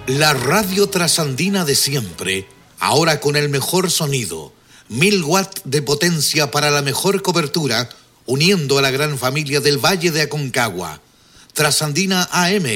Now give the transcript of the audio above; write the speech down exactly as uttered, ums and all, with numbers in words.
La radio trasandina de siempre, ahora con el mejor sonido, mil watts de potencia para la mejor cobertura, uniendo a la gran familia del Valle de Aconcagua. Trasandina A M,